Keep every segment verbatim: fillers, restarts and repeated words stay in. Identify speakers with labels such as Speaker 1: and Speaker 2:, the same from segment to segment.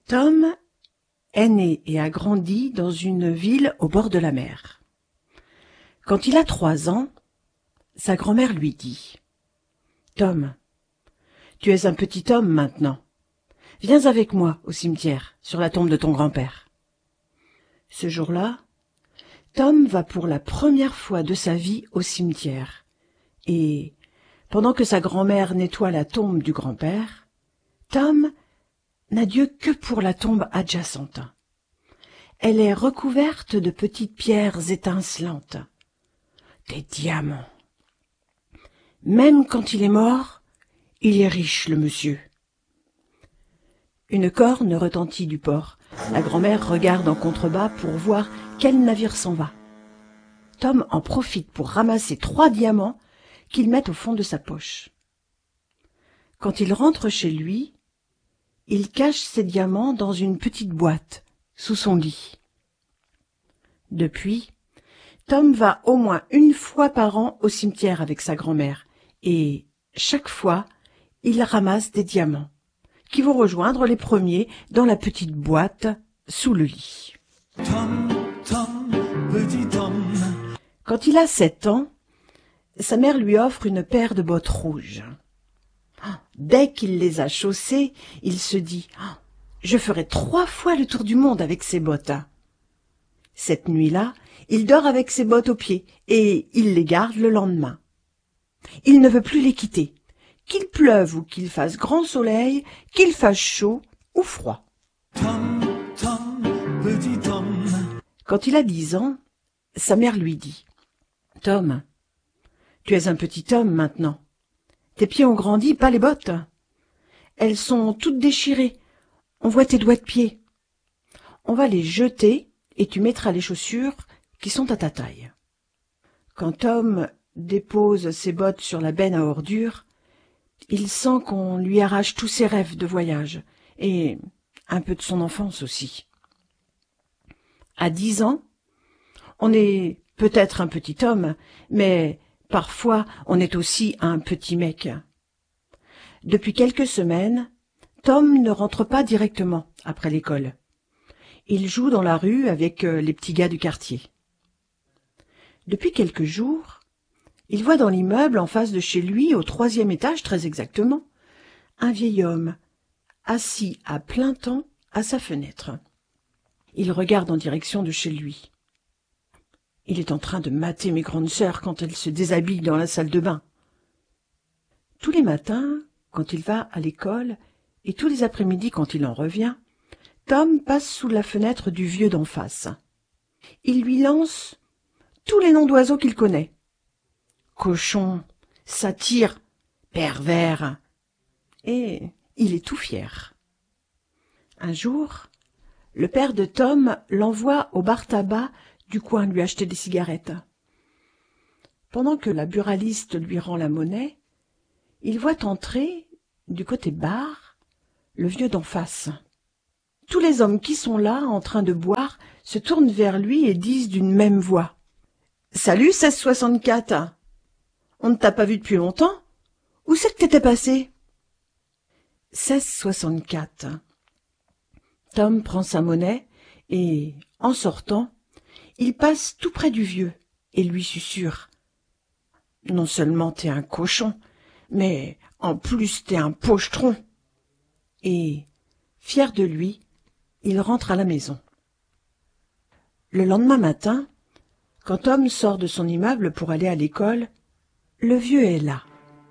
Speaker 1: Tom est né et a grandi dans une ville au bord de la mer. Quand il a trois ans, sa grand-mère lui dit « Tom, tu es un petit homme maintenant. Viens avec moi au cimetière, sur la tombe de ton grand-père. » Ce jour-là, Tom va pour la première fois de sa vie au cimetière. Et, pendant que sa grand-mère nettoie la tombe du grand-père, Tom n'a d'yeux que pour la tombe adjacente. Elle est recouverte de petites pierres étincelantes. Des diamants. Même quand il est mort, il est riche, le monsieur. Une corne retentit du port. La grand-mère regarde en contrebas pour voir quel navire s'en va. Tom en profite pour ramasser trois diamants qu'il met au fond de sa poche. Quand il rentre chez lui, il cache ses diamants dans une petite boîte, sous son lit. Depuis, Tom va au moins une fois par an au cimetière avec sa grand-mère, et chaque fois, il ramasse des diamants, qui vont rejoindre les premiers dans la petite boîte sous le lit.
Speaker 2: Tom, Tom, petit Tom.
Speaker 1: Quand il a sept ans, sa mère lui offre une paire de bottes rouges. Dès qu'il les a chaussées, il se dit « Je ferai trois fois le tour du monde avec ces bottes. » Cette nuit-là, il dort avec ses bottes aux pieds et il les garde le lendemain. Il ne veut plus les quitter, qu'il pleuve ou qu'il fasse grand soleil, qu'il fasse chaud ou froid.
Speaker 2: Tom, Tom, petit Tom.
Speaker 1: Quand il a dix ans, sa mère lui dit « Tom, tu es un petit homme maintenant. Tes pieds ont grandi, pas les bottes. Elles sont toutes déchirées. On voit tes doigts de pied. On va les jeter et tu mettras les chaussures qui sont à ta taille. » Quand Tom dépose ses bottes sur la benne à ordures, il sent qu'on lui arrache tous ses rêves de voyage et un peu de son enfance aussi. À dix ans, on est peut-être un petit homme, mais parfois on est aussi un petit mec. Depuis quelques semaines, Tom ne rentre pas directement après l'école. Il joue dans la rue avec les petits gars du quartier. Depuis quelques jours, il voit dans l'immeuble en face de chez lui, au troisième étage très exactement, un vieil homme assis à plein temps à sa fenêtre. Il regarde en direction de chez lui. Il est en train de mater mes grandes sœurs quand elles se déshabillent dans la salle de bain. Tous les matins, quand il va à l'école, et tous les après-midi quand il en revient, Tom passe sous la fenêtre du vieux d'en face. Il lui lance tous les noms d'oiseaux qu'il connaît. Cochon, satyre, pervers. Et il est tout fier. Un jour, le père de Tom l'envoie au bar tabac du coin lui acheter des cigarettes. Pendant que la buraliste lui rend la monnaie, il voit entrer, du côté bar, le vieux d'en face. Tous les hommes qui sont là, en train de boire, se tournent vers lui et disent d'une même voix « Salut, seize soixante-quatre. On ne t'a pas vu depuis longtemps. Où c'est que t'étais passé ?» seize soixante-quatre. Tom prend sa monnaie et, en sortant, il passe tout près du vieux et lui susurre « Non seulement t'es un cochon, mais en plus t'es un pochetron. » Et, fier de lui, il rentre à la maison. Le lendemain matin, quand Tom sort de son immeuble pour aller à l'école, le vieux est là.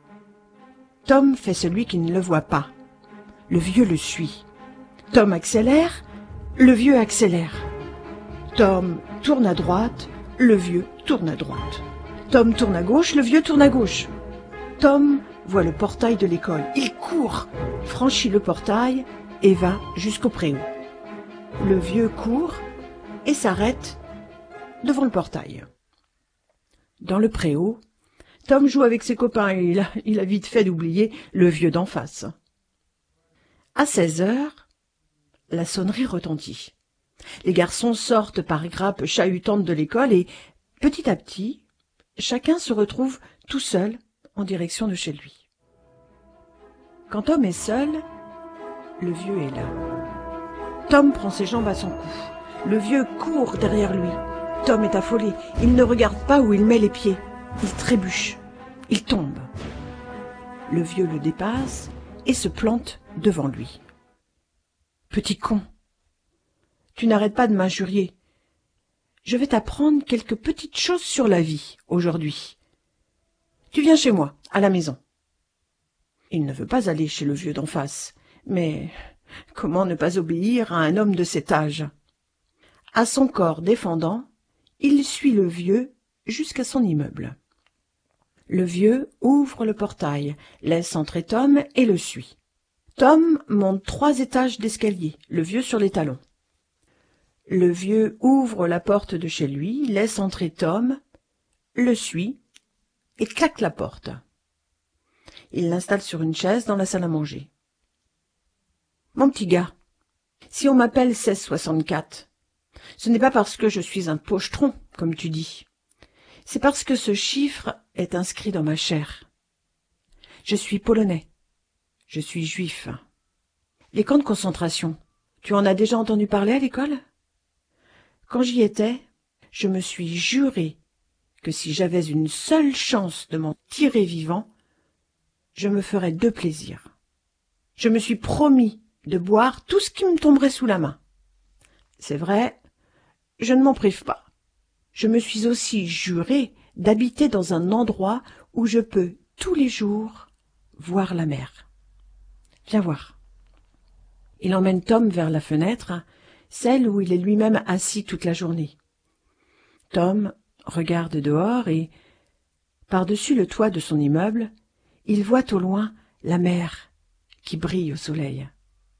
Speaker 1: Tom fait celui qui ne le voit pas. Le vieux le suit. Tom accélère, le vieux accélère. Tom tourne à droite, le vieux tourne à droite. Tom tourne à gauche, le vieux tourne à gauche. Tom voit le portail de l'école. Il court, franchit le portail et va jusqu'au préau. Le vieux court et s'arrête devant le portail. Dans le préau, Tom joue avec ses copains et il a, il a vite fait d'oublier le vieux d'en face. À seize heures, la sonnerie retentit. Les garçons sortent par grappes chahutantes de l'école et, petit à petit, chacun se retrouve tout seul en direction de chez lui. Quand Tom est seul, le vieux est là. Tom prend ses jambes à son cou. Le vieux court derrière lui. Tom est affolé. Il ne regarde pas où il met les pieds. Il trébuche. Il tombe. Le vieux le dépasse et se plante devant lui. « Petit con, tu n'arrêtes pas de m'injurier. Je vais t'apprendre quelques petites choses sur la vie, aujourd'hui. Tu viens chez moi, à la maison. » Il ne veut pas aller chez le vieux d'en face, mais comment ne pas obéir à un homme de cet âge? À son corps défendant, il suit le vieux jusqu'à son immeuble. Le vieux ouvre le portail, laisse entrer Tom et le suit. Tom monte trois étages d'escalier, le vieux sur les talons. Le vieux ouvre la porte de chez lui, laisse entrer Tom, le suit et claque la porte. Il l'installe sur une chaise dans la salle à manger. « Mon petit gars, si on m'appelle seize soixante-quatre, ce n'est pas parce que je suis un pochetron, comme tu dis. C'est parce que ce chiffre est inscrit dans ma chair. Je suis polonais. Je suis juif. Les camps de concentration, tu en as déjà entendu parler à l'école? Quand j'y étais, je me suis juré que si j'avais une seule chance de m'en tirer vivant, je me ferais deux plaisirs. Je me suis promis de boire tout ce qui me tomberait sous la main. C'est vrai, je ne m'en prive pas. Je me suis aussi juré d'habiter dans un endroit où je peux, tous les jours, voir la mer. Viens voir. » Il emmène Tom vers la fenêtre, celle où il est lui-même assis toute la journée. Tom regarde dehors et, par-dessus le toit de son immeuble, il voit au loin la mer qui brille au soleil.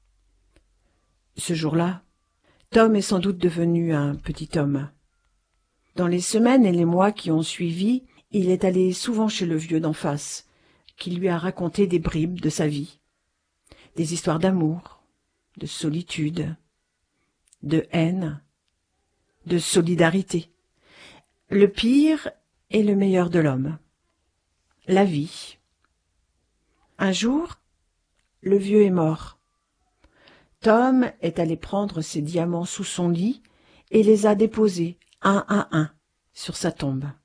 Speaker 1: Ce jour-là, Tom est sans doute devenu un petit homme. Dans les semaines et les mois qui ont suivi, il est allé souvent chez le vieux d'en face, qui lui a raconté des bribes de sa vie, des histoires d'amour, de solitude, de haine, de solidarité, le pire et le meilleur de l'homme, la vie. Un jour, le vieux est mort. Tom est allé prendre ses diamants sous son lit et les a déposés un à un sur sa tombe.